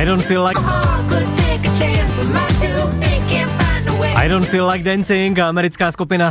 I don't feel like I don't feel like dancing, americká skupina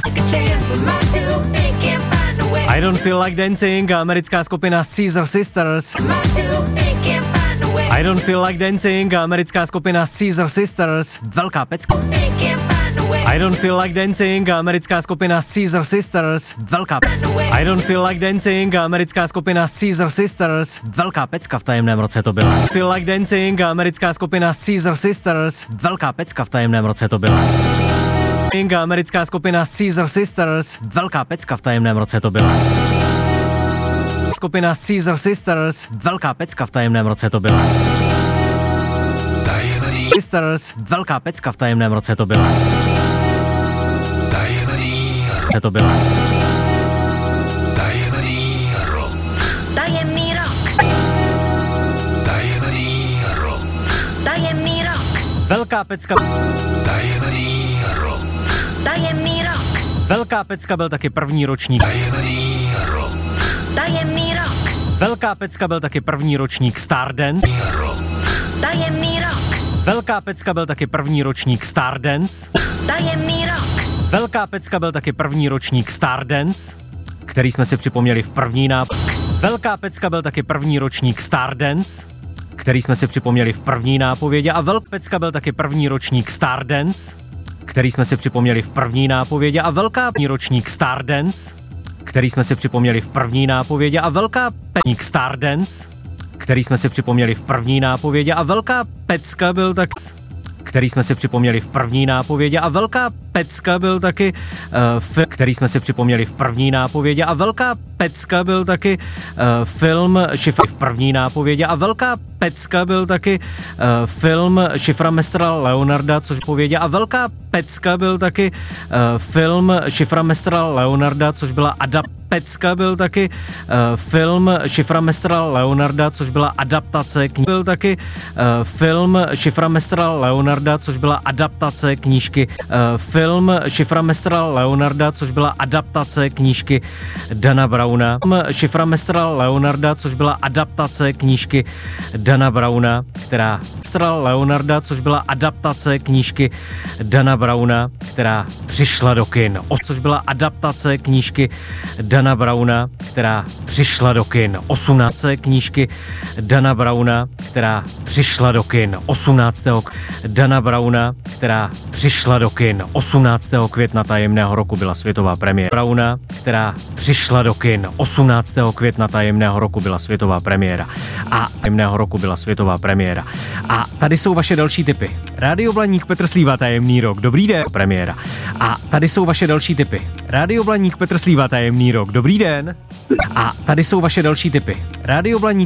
I don't feel like dancing, americká skupina Caesar Sisters I don't feel like dancing, americká skupina Caesar Sisters, velká pecka I don't feel like dancing, americká skupina Caesar Sisters, velká I don't feel like dancing, americká skupina Caesar Sisters, velká pecka v tajemném roce to byla. Feel like dancing, americká skupina Caesar Sisters, velká pecka v tajemném roce to byla. Americká skupina Caesar Sisters, velká pecka v tajemném roce to byla. Skupina Caesar Sisters, velká pecka v tajemném roce to byla. Sisters, velká pecka v tajemném roce to byla. To byla. Tajemný rok. Tajemný rok. Tajemný rok. Tajemný rok. Velká pecka. Tajemný rok. Tajemný rok. Velká pecka byl taky první ročník. Tajemný rok. Tajemný rok. Velká pecka byl taky první ročník Stardance. Tajemný rok. Velká pecka byl taky první ročník Stardance. Tajemný rok. Velká pecka byl taky první ročník Stardance, který jsme si připomněli v první Velká pecka byl taky první ročník Stardance, který jsme si připomněli v první nápovědě a Velká pecka byl taky první ročník Stardance, který jsme si připomněli v první nápovědě a Velká ročník Stardance, který jsme si připomněli v první nápovědě a Velká pecka Stardance, který jsme si připomněli v první nápovědě a Velká pecka byl tak který jsme si připomněli v první nápovědě a Velká pecka byl taky který jsme si připomněli v první nápovědě a Velká pecka byl taky film Šifra v první nápovědě a Velká pecka byl taky film Šifra mistra Leonarda, což povědě a Velká pecka byl taky film Šifra mistra Leonarda, což byla pecka byl taky film Šifra mistra Leonarda, což byla adaptace byl taky film Šifra mistra Leonarda, což byla adaptace knížky film Šifra mistra Leonarda, což byla adaptace knížky Dana Browna. Šifra mistra Leonarda, což byla adaptace knížky Dana Browna, která Leonarda, což byla adaptace knížky Dana Browna, která přišla do kin. Což byla adaptace knížky Dana Browna, která přišla do kin. 18. knížky Dana Browna, která přišla do kin. 18. Dana Browna, která přišla do kin. 18. května tajemného roku byla světová premiéra. Browna, která přišla do kin. 18. května tajemného roku byla světová premiéra. A tajemného roku byla světová premiéra. A tady jsou vaše další tipy. Rádio Blaník, Petr Slíva, tajemný rok. Dobrý den. Premiéra. A tady jsou vaše další tipy. Rádio Blaník, Petr Slíva, tajemný rok. Dobrý den. A tady jsou vaše další tipy. Rádio Blaník.